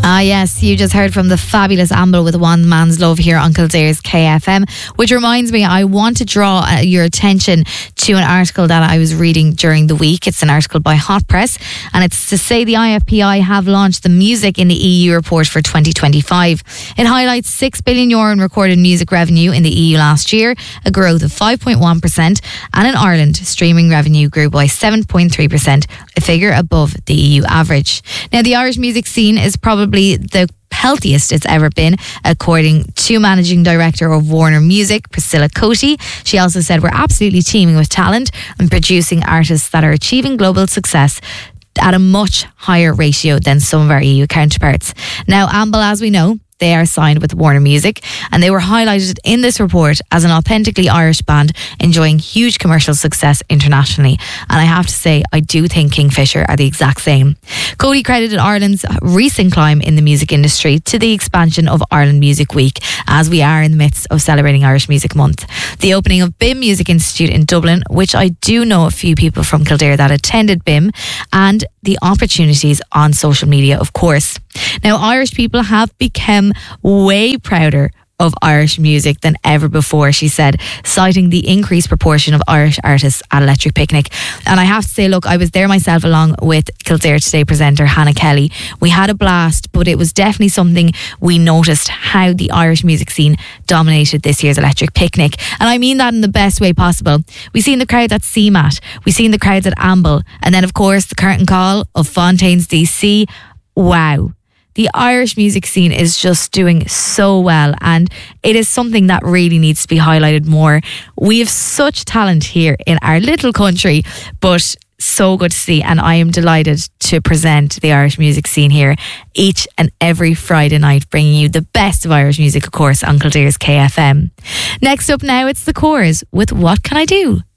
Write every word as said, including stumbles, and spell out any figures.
Ah yes, you just heard from the fabulous Amble with One Man's Love here on Kildare's K F M, which reminds me, I want to draw uh, your attention to an article that I was reading during the week. It's an article by Hot Press, and it's to say the I F P I have launched the Music in the E U report for twenty twenty-five. It highlights six billion euro in recorded music revenue in the E U last year, a growth of five point one percent, and in Ireland, streaming revenue grew by seven point three percent, a figure above the E U average. Now, the Irish music scene is probably the healthiest it's ever been, according to Managing Director of Warner Music, Priscilla Coty. She also said, we're absolutely teeming with talent and producing artists that are achieving global success at a much higher ratio than some of our E U counterparts. Now, Amble, as we know, they are signed with Warner Music, and they were highlighted in this report as an authentically Irish band enjoying huge commercial success internationally. And I have to say, I do think Kingfisher are the exact same. Coty credited Ireland's recent climb in the music industry to the expansion of Ireland Music Week, as we are in the midst of celebrating Irish Music Month. The opening of B I M Music Institute in Dublin, which I do know a few people from Kildare that attended B I M, and the opportunities on social media, of course. Now, Irish people have become way prouder of Irish music than ever before, she said, citing the increased proportion of Irish artists at Electric Picnic. And I have to say, look, I was there myself along with Kildare Today presenter Hannah Kelly. We had a blast, but it was definitely something we noticed, how the Irish music scene dominated this year's Electric Picnic. And I mean that in the best way possible. We seen the crowds at C MAT, we seen the crowds at Amble, and then of course the curtain call of Fontaines D C. Wow. The Irish music scene is just doing so well, and it is something that really needs to be highlighted more. We have such talent here in our little country, but so good to see, and I am delighted to present the Irish music scene here each and every Friday night, bringing you the best of Irish music, of course, on Kildare's K F M. Next up now, it's the Corrs with What Can I Do?